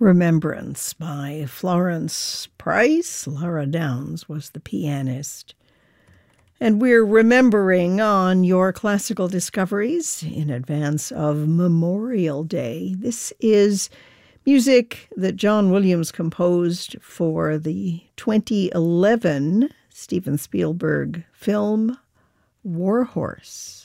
Remembrance by Florence Price. Laura Downs was the pianist. And we're remembering on your classical discoveries in advance of Memorial Day. This is music that John Williams composed for the 2011 Steven Spielberg film War Horse.